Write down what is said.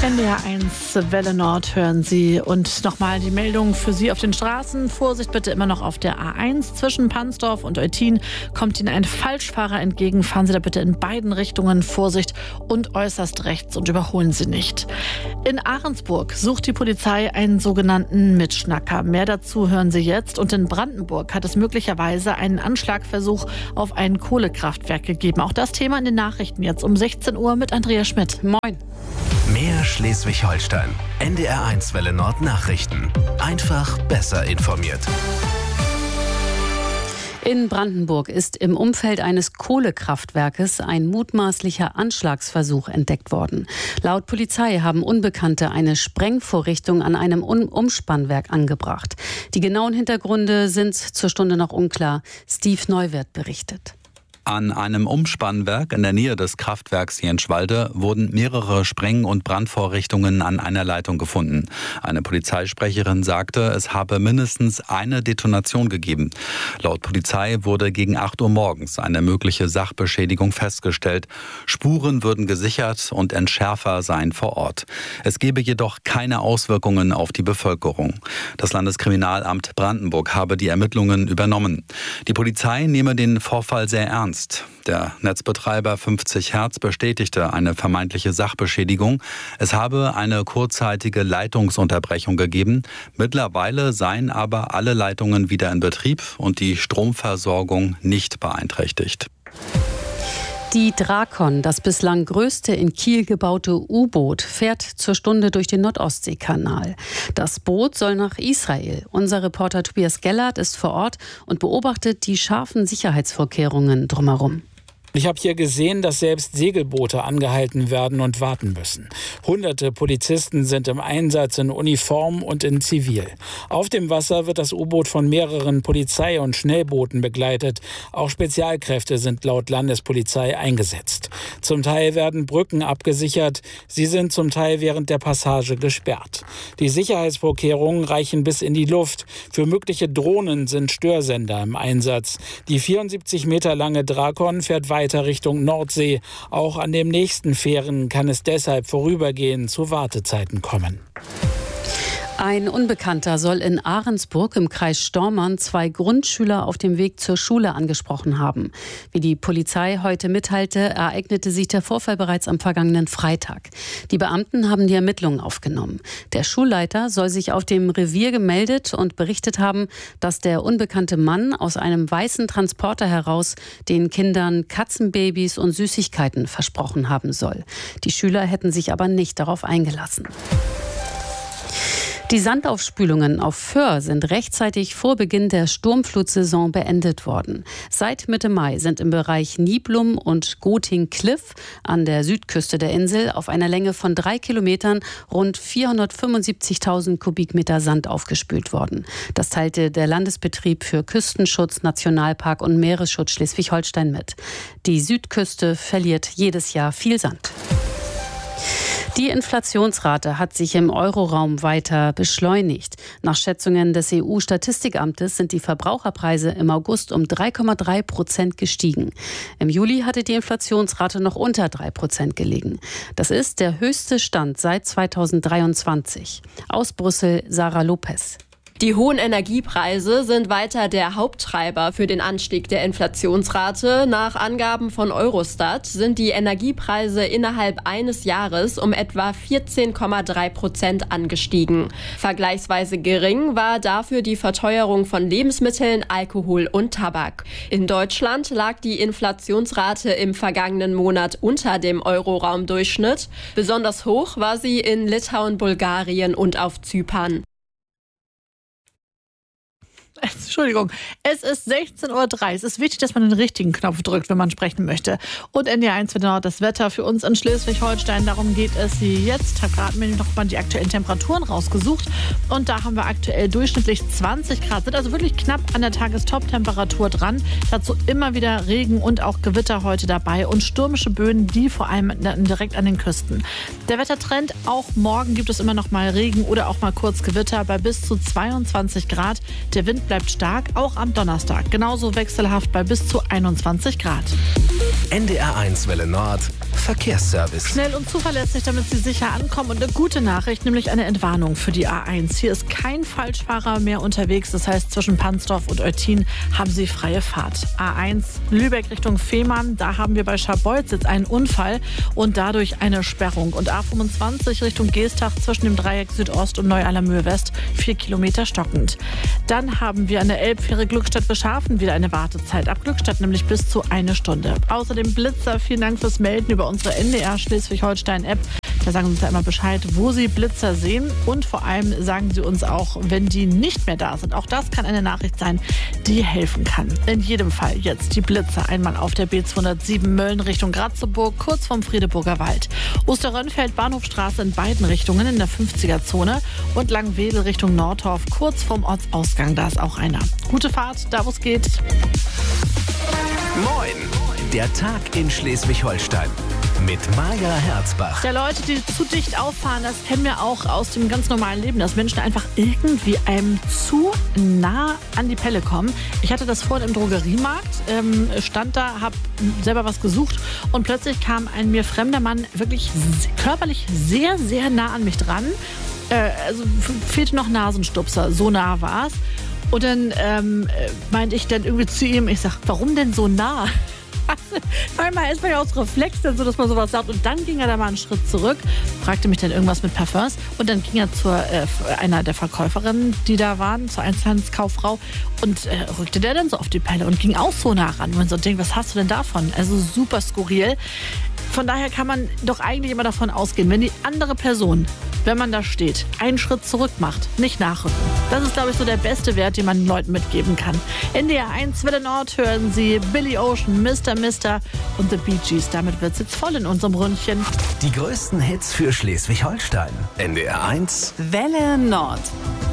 NDR1 Welle Nord hören Sie. Und nochmal die Meldung für Sie auf den Straßen. Vorsicht bitte immer noch auf der A1 zwischen Pansdorf und Eutin. Kommt Ihnen ein Falschfahrer entgegen, fahren Sie da bitte in beiden Richtungen. Vorsicht und äußerst rechts und überholen Sie nicht. In Ahrensburg sucht die Polizei einen sogenannten Mitschnacker. Mehr dazu hören Sie jetzt. Und in Brandenburg hat es möglicherweise einen Anschlagversuch auf ein Kohlekraftwerk gegeben. Auch das Thema in den Nachrichten jetzt um 16 Uhr mit Andrea Schmidt. Moin. Mehr Schleswig-Holstein. NDR1 Welle Nord Nachrichten. Einfach besser informiert. In Brandenburg ist im Umfeld eines Kohlekraftwerkes ein mutmaßlicher Anschlagsversuch entdeckt worden. Laut Polizei haben Unbekannte eine Sprengvorrichtung an einem Umspannwerk angebracht. Die genauen Hintergründe sind zur Stunde noch unklar. Steve Neuwirth berichtet. An einem Umspannwerk in der Nähe des Kraftwerks Jenschwalde wurden mehrere Spreng- und Brandvorrichtungen an einer Leitung gefunden. Eine Polizeisprecherin sagte, es habe mindestens eine Detonation gegeben. Laut Polizei wurde gegen 8 Uhr morgens eine mögliche Sachbeschädigung festgestellt. Spuren würden gesichert und Entschärfer seien vor Ort. Es gebe jedoch keine Auswirkungen auf die Bevölkerung. Das Landeskriminalamt Brandenburg habe die Ermittlungen übernommen. Die Polizei nehme den Vorfall sehr ernst. Der Netzbetreiber 50 Hertz bestätigte eine vermeintliche Sachbeschädigung. Es habe eine kurzzeitige Leitungsunterbrechung gegeben. Mittlerweile seien aber alle Leitungen wieder in Betrieb und die Stromversorgung nicht beeinträchtigt. Die Drakon, das bislang größte in Kiel gebaute U-Boot, fährt zur Stunde durch den Nordostseekanal. Das Boot soll nach Israel. Unser Reporter Tobias Gellert ist vor Ort und beobachtet die scharfen Sicherheitsvorkehrungen drumherum. Ich habe hier gesehen, dass selbst Segelboote angehalten werden und warten müssen. Hunderte Polizisten sind im Einsatz in Uniform und in Zivil. Auf dem Wasser wird das U-Boot von mehreren Polizei- und Schnellbooten begleitet. Auch Spezialkräfte sind laut Landespolizei eingesetzt. Zum Teil werden Brücken abgesichert. Sie sind zum Teil während der Passage gesperrt. Die Sicherheitsvorkehrungen reichen bis in die Luft. Für mögliche Drohnen sind Störsender im Einsatz. Die 74 Meter lange Drakon fährt weiter Richtung Nordsee. Auch an den nächsten Fähren kann es deshalb vorübergehend zu Wartezeiten kommen. Ein Unbekannter soll in Ahrensburg im Kreis Stormarn 2 Grundschüler auf dem Weg zur Schule angesprochen haben. Wie die Polizei heute mitteilte, ereignete sich der Vorfall bereits am vergangenen Freitag. Die Beamten haben die Ermittlungen aufgenommen. Der Schulleiter soll sich auf dem Revier gemeldet und berichtet haben, dass der unbekannte Mann aus einem weißen Transporter heraus den Kindern Katzenbabys und Süßigkeiten versprochen haben soll. Die Schüler hätten sich aber nicht darauf eingelassen. Die Sandaufspülungen auf Föhr sind rechtzeitig vor Beginn der Sturmflutsaison beendet worden. Seit Mitte Mai sind im Bereich Niblum und Goting-Kliff an der Südküste der Insel auf einer Länge von 3 Kilometern rund 475.000 Kubikmeter Sand aufgespült worden. Das teilte der Landesbetrieb für Küstenschutz, Nationalpark und Meeresschutz Schleswig-Holstein mit. Die Südküste verliert jedes Jahr viel Sand. Die Inflationsrate hat sich im Euroraum weiter beschleunigt. Nach Schätzungen des EU-Statistikamtes sind die Verbraucherpreise im August um 3,3% gestiegen. Im Juli hatte die Inflationsrate noch unter 3% gelegen. Das ist der höchste Stand seit 2023. Aus Brüssel, Sarah Lopez. Die hohen Energiepreise sind weiter der Haupttreiber für den Anstieg der Inflationsrate. Nach Angaben von Eurostat sind die Energiepreise innerhalb eines Jahres um etwa 14,3% angestiegen. Vergleichsweise gering war dafür die Verteuerung von Lebensmitteln, Alkohol und Tabak. In Deutschland lag die Inflationsrate im vergangenen Monat unter dem Euroraumdurchschnitt. Besonders hoch war sie in Litauen, Bulgarien und auf Zypern. Entschuldigung, es ist 16:03 Uhr. Es ist wichtig, dass man den richtigen Knopf drückt, wenn man sprechen möchte. Und NDR1 wird noch das Wetter für uns in Schleswig-Holstein. Darum geht es jetzt. Ich habe gerade mir noch mal die aktuellen Temperaturen rausgesucht. Und da haben wir aktuell durchschnittlich 20 Grad. Sind also wirklich knapp an der Tagestop-Temperatur dran. Dazu immer wieder Regen und auch Gewitter heute dabei. Und stürmische Böen, die vor allem direkt an den Küsten. Der Wettertrend, auch morgen gibt es immer noch mal Regen oder auch mal kurz Gewitter bei bis zu 22 Grad. Der Wind Wind bleibt stark, auch am Donnerstag. Genauso wechselhaft bei bis zu 21 Grad. NDR1 Welle Nord. Verkehrsservice. Schnell und zuverlässig, damit Sie sicher ankommen. Und eine gute Nachricht, nämlich eine Entwarnung für die A1. Hier ist kein Falschfahrer mehr unterwegs. Das heißt, zwischen Pansdorf und Eutin haben Sie freie Fahrt. A1 Lübeck Richtung Fehmarn. Da haben wir bei Scharbeutz jetzt einen Unfall und dadurch eine Sperrung. Und A25 Richtung Geestach zwischen dem Dreieck Südost und Neu-Allermöhe West 4 Kilometer stockend. Dann haben wir an der Elbfähre Glückstadt-Bescharfen wieder eine Wartezeit. Ab Glückstadt nämlich bis zu 1 Stunde. Außerdem Blitzer. Vielen Dank fürs Melden über unsere NDR Schleswig-Holstein-App. Da sagen Sie uns ja immer Bescheid, wo Sie Blitzer sehen. Und vor allem sagen Sie uns auch, wenn die nicht mehr da sind. Auch das kann eine Nachricht sein, die helfen kann. In jedem Fall jetzt die Blitzer. Einmal auf der B207 Mölln Richtung Ratzeburg, kurz vom Friedeburger Wald. Osterrönfeld, Bahnhofstraße in beiden Richtungen in der 50er-Zone. Und Langwedel Richtung Nordhorf, kurz vom Ortsausgang. Da ist auch einer. Gute Fahrt, da wo es geht. Moin! Der Tag in Schleswig-Holstein mit Maja Herzbach. Ja, Leute, die zu dicht auffahren, das kennen wir auch aus dem ganz normalen Leben, dass Menschen einfach irgendwie einem zu nah an die Pelle kommen. Ich hatte das vorhin im Drogeriemarkt, stand da, habe selber was gesucht und plötzlich kam ein mir fremder Mann wirklich körperlich sehr, sehr nah an mich dran. Also fehlte noch Nasenstupser, so nah war es. Und dann meinte ich dann irgendwie zu ihm, ich sag, warum denn so nah? Manchmal ist man ja aus Reflex dann so, dass man sowas sagt. Und dann ging er da mal einen Schritt zurück, fragte mich dann irgendwas mit Parfums. Und dann ging er zu einer der Verkäuferinnen, die da waren, zur Einzelhandelskauffrau. Und rückte der dann so auf die Pelle und ging auch so nah ran. Und man so denkt, was hast du denn davon? Also super skurril. Von daher kann man doch eigentlich immer davon ausgehen, wenn die andere Person, wenn man da steht, einen Schritt zurück macht, nicht nachrücken. Das ist, glaube ich, so der beste Wert, den man den Leuten mitgeben kann. NDR1 Welle Nord hören Sie Billy Ocean, Mr. und The Bee Gees. Damit wird es jetzt voll in unserem Ründchen. Die größten Hits für Schleswig-Holstein. NDR1 Welle Nord.